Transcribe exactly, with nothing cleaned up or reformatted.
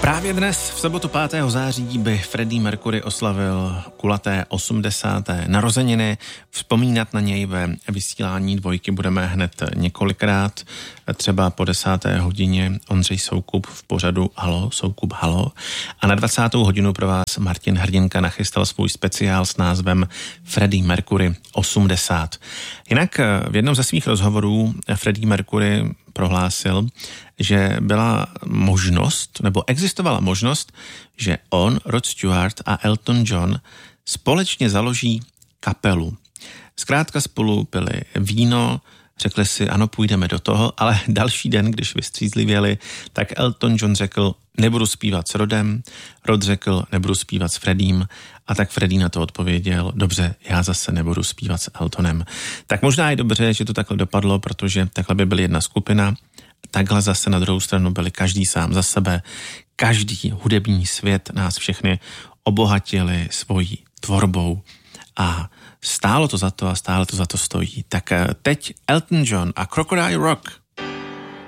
Právě dnes, v sobotu pátého září, by Freddie Mercury oslavil kulaté osmdesáté narozeniny. Vzpomínat na něj ve vysílání Dvojky budeme hned několikrát, třeba po desáté hodině Ondřej Soukup v pořadu Halo, Soukup Halo. A na dvacátou hodinu pro vás Martin Hrdinka nachystal svůj speciál s názvem Freddie Mercury osmdesát. Jinak v jednom ze svých rozhovorů Freddie Mercury prohlásil, že byla možnost, nebo existovala možnost, že on, Rod Stewart a Elton John společně založí kapelu. Zkrátka spolu pili víno, řekli si, ano, půjdeme do toho, ale další den, když vystřízlivěli, tak Elton John řekl, nebudu zpívat s Rodem, Rod řekl, nebudu zpívat s Freddiem, a tak Freddie na to odpověděl, dobře, já zase nebudu zpívat s Eltonem. Tak možná je dobře, že to takhle dopadlo, protože takhle by byla jedna skupina, takhle zase na druhou stranu byli každý sám za sebe, každý hudební svět nás všechny obohatili svojí tvorbou a stálo to za to a stále to za to stojí. Tak teď Elton John a Crocodile Rock.